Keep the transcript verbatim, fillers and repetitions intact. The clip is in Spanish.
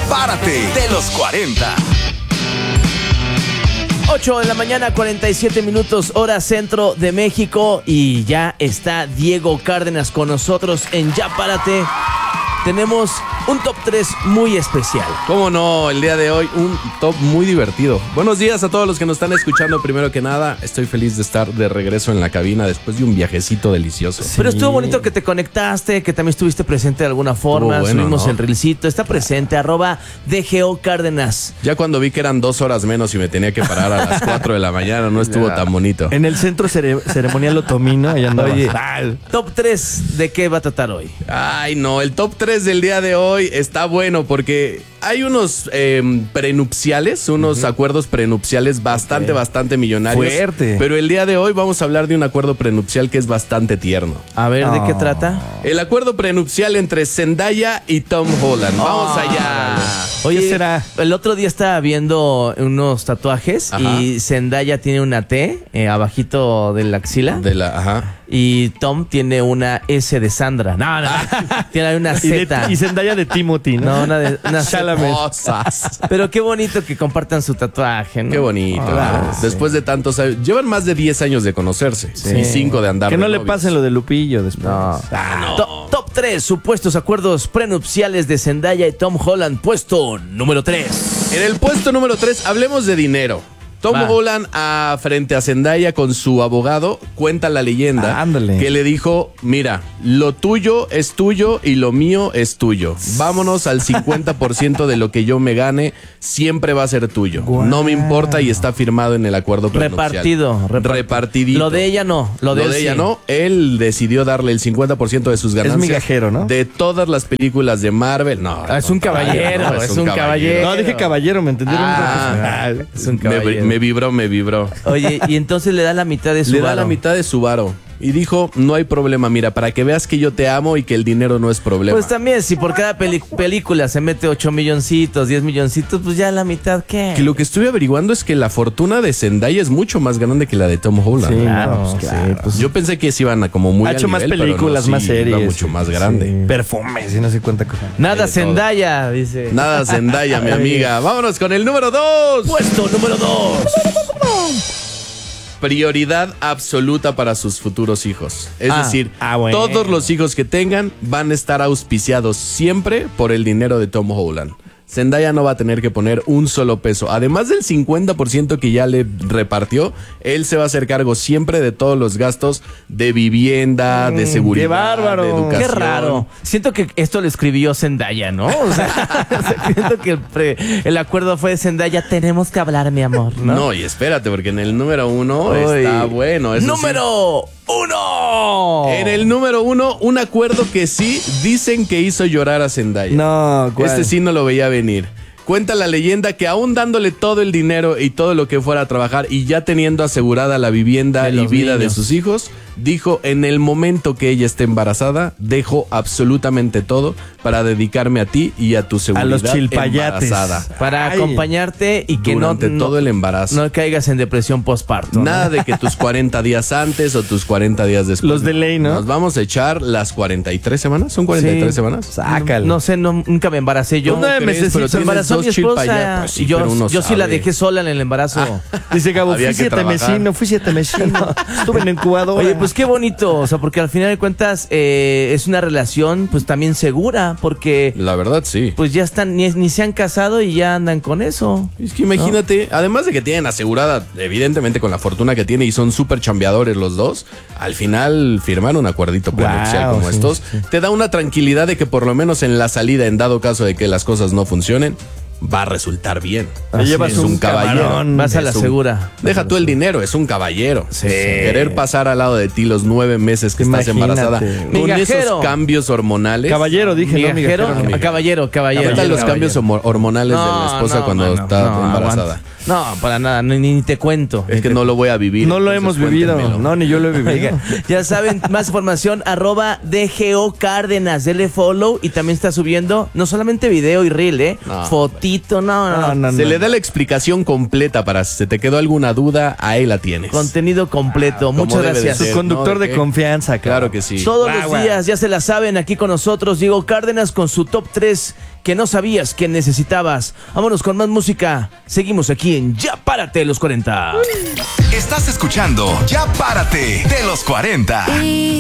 Párate de los cuarenta. ocho de la mañana, cuarenta y siete minutos, hora centro de México. Y ya está Diego Cárdenas con nosotros en Ya Párate. Tenemos un top tres muy especial. ¿Cómo no? El día de hoy un top muy divertido. Buenos días a todos los que nos están escuchando. Primero que nada, estoy feliz de estar de regreso en la cabina después de un viajecito delicioso. Sí. Pero estuvo bonito que te conectaste, que también estuviste presente de alguna forma. Bueno, subimos ¿no? el reelcito. Está presente, arroba D G O Cárdenas. Ya cuando vi que eran dos horas menos y me tenía que parar a las cuatro de la mañana, no estuvo Ya. tan bonito. En el centro cere- ceremonial otomino, ahí andaba. Oye, Ah, top tres, ¿de qué va a tratar hoy? Ay, no, el top tres del día de hoy está bueno porque hay unos eh, prenupciales, unos uh-huh. acuerdos prenupciales bastante, okay. bastante millonarios. Fuerte. Pero el día de hoy vamos a hablar de un acuerdo prenupcial que es bastante tierno. A ver, ¿de oh. qué trata? El acuerdo prenupcial entre Zendaya y Tom Holland. Oh. Vamos allá. Oye, ¿qué será? El otro día estaba viendo unos tatuajes. Ajá. Y Zendaya tiene una T eh, abajito de la axila. De la, ajá. Y Tom tiene una S de Sandra. No, no. Tiene una Z. Y, de, y Zendaya de Timothy, ¿no? No, una de una Cosas. Pero qué bonito que compartan su tatuaje, ¿no? Qué bonito. Oh, ¿no? claro, después sí. de tantos años. Llevan más de diez años de conocerse. Sí. Y cinco de andar. Que no de le novios. pasen lo de Lupillo después. No. Ah, no. Top, top tres, supuestos acuerdos prenupciales de Zendaya y Tom Holland. Puesto número tres. En el puesto número tres, hablemos de dinero. Tom Va. Holland a, frente a Zendaya con su abogado cuenta la leyenda ah, que le dijo, mira, lo tuyo es tuyo y lo mío es tuyo. Vámonos al cincuenta por ciento de lo que yo me gane, siempre va a ser tuyo. Wow. No me importa y está firmado en el acuerdo prenupcial. Repartido, repartido. Repartidito. Lo de ella no. Lo de, lo de ella sí. no. Él decidió darle el cincuenta por ciento de sus ganancias. Es migajero, ¿no? De todas las películas de Marvel. No, ah, es un caballero. No, es, es un un caballero. caballero. No, dije caballero, ¿me entendieron? Ah, es un caballero. Me, me vibró, me vibró. Oye, y entonces le da la mitad de su Le varo. da la mitad de su varo. Y dijo, no hay problema, mira, para que veas que yo te amo y que el dinero no es problema. Pues también, si por cada peli- película se mete ocho milloncitos, diez milloncitos, pues ya la mitad, ¿qué? Que lo que estuve averiguando es que la fortuna de Zendaya es mucho más grande que la de Tom Holland. Sí, Claro, no, pues, claro. sí, pues, Yo pensé que se iban a como muy ha hecho al más nivel, películas, pero no, más sí, series. iba mucho más grande. Sí. Perfumes y no sé cuánta cosa. Nada de todo. Zendaya, dice. Nada Zendaya, mi amiga. Vámonos con el número dos. Puesto número dos. Prioridad absoluta para sus futuros hijos. Es Ah, decir, ah, bueno. todos los hijos que tengan van a estar auspiciados siempre por el dinero de Tom Holland. Zendaya no va a tener que poner un solo peso. Además del cincuenta por ciento que ya le repartió, él se va a hacer cargo siempre de todos los gastos de vivienda, de seguridad, qué bárbaro. de educación. Qué raro. Siento que esto lo escribió Zendaya, ¿no? O sea, siento que el, pre- el acuerdo fue de Zendaya, tenemos que hablar, mi amor, ¿no? No, y espérate, porque en el número uno Uy. está bueno. Eso ¡Número uno! sí. En el número uno, un acuerdo que sí dicen que hizo llorar a Zendaya. No, ¿cuál? Este sí no lo veía venir. Cuenta la leyenda que aún dándole todo el dinero y todo lo que fuera a trabajar y ya teniendo asegurada la vivienda De y los vida de niños. sus hijos, dijo, en el momento que ella esté embarazada, dejo absolutamente todo para dedicarme a ti y a tu seguridad A los chilpayates. embarazada. Para Ay. acompañarte y que no, Durante no, todo el embarazo. no caigas en depresión postparto. ¿no? Nada de que tus cuarenta días antes o tus cuarenta días después. Los de ley, ¿no? Nos vamos a echar las cuarenta y tres semanas. ¿Son cuarenta y tres Sí. semanas? Sácalo. No sé, no, nunca me embaracé yo. ¿Cómo Nueve crees? meses Pero se tienes embarazó dos mi esposa. chilpayas. Pues sí, y yo, pero uno yo sí la sabe. dejé sola en el embarazo. Dice Gabo, Había fui que siete trabajar. mesino, fui siete mesino. Estuve en incubadora. Oye, pues qué bonito, o sea, porque al final de cuentas eh, es una relación pues también segura, porque La verdad, sí. pues ya están, ni, ni se han casado y ya andan con eso. Es que imagínate, además de que tienen asegurada, evidentemente con la fortuna que tiene y son súper chambeadores los dos, al final firmar un acuerdito prenupcial Wow, como sí, estos, sí. te da una tranquilidad de que por lo menos en la salida, en dado caso de que las cosas no funcionen, va a resultar bien. Te llevas es un un caballero. camarón. Vas a Es la un- segura. Deja tú el dinero, es un caballero. Sí. Querer pasar al lado de ti los nueve meses que estás Imagínate. embarazada con Migajero. esos cambios hormonales. Caballero, dije, ¿no? Migajero, Migajero, no. caballero, caballero. ¿Qué tal los caballero. cambios homo- hormonales de la esposa no, cuando mano, está no, embarazada? aguanta. No, para nada, ni, ni te cuento. Es que no lo voy a vivir. No lo entonces hemos vivido. cuéntenmelo. No, ni yo lo he vivido. Oiga, ya saben, más información, arroba D G O Cárdenas, dele follow y también está subiendo no solamente video y reel, eh, No, fotitos, rapidito, no, no, No, no, Se no. le da la explicación completa para si se te quedó alguna duda, ahí la tienes. Contenido completo. Como Muchas debe de gracias. ser. Su conductor ¿no? de ¿De qué? confianza, cabrón. Claro que sí. Todos Guau, los guau. días, ya se la saben, aquí con nosotros Diego Cárdenas con su top tres que no sabías que necesitabas. Vámonos con más música. Seguimos aquí en Ya Párate los cuarenta. Estás escuchando Ya Párate de los cuarenta.